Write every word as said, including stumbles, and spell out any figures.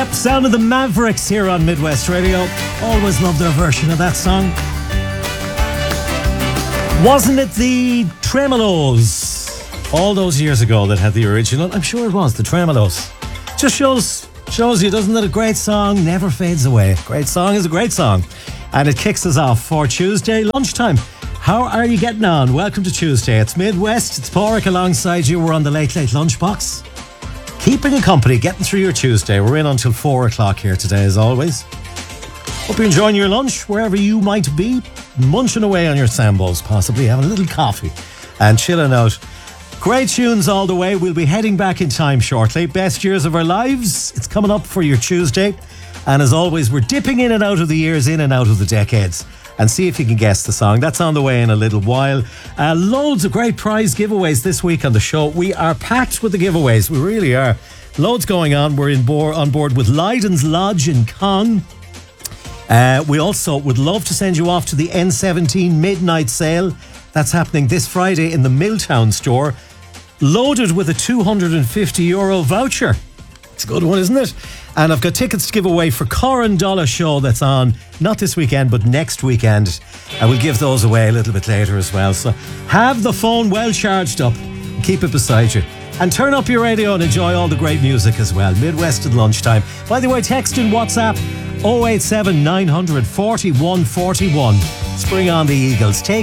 Yep, sound of the Mavericks here on Midwest Radio. Always love their version of that song. Wasn't it the Tremolos all those years ago that had the original? I'm sure it was, the Tremolos. Just shows shows you, doesn't it? A great song never fades away. Great song is a great song. And it kicks us off for Tuesday lunchtime. How are you getting on? Welcome to Tuesday. It's Midwest. It's Porrick alongside you. We're on the Late Late Lunchbox. Keeping you company, getting through your Tuesday. We're in until four o'clock here today, as always. Hope you're enjoying your lunch, wherever you might be. Munching away on your sambos, possibly having a little coffee and chilling out. Great tunes all the way. We'll be heading back in time shortly. Best years of our lives. It's coming up for your Tuesday. And as always, we're dipping in and out of the years, in and out of the decades. And see if you can guess the song. That's on the way in a little while. Uh, loads of great prize giveaways this week on the show. We are packed with the giveaways. We really are. Loads going on. We're in board, on board with Lydon's Lodge in Cong. Uh, we also would love to send you off to the N seventeen Midnight Sale. That's happening this Friday in the Milltown store. Loaded with a two hundred fifty euro voucher. It's a good one, isn't it? And I've got tickets to give away for Coran Dollar show that's on not this weekend but next weekend. I will give those away a little bit later as well. So have the phone well charged up and keep it beside you. And turn up your radio and enjoy all the great music as well. Midwest at lunchtime. By the way, text in WhatsApp oh eight seven nine hundred forty-one forty-one. Let's bring on the Eagles. Take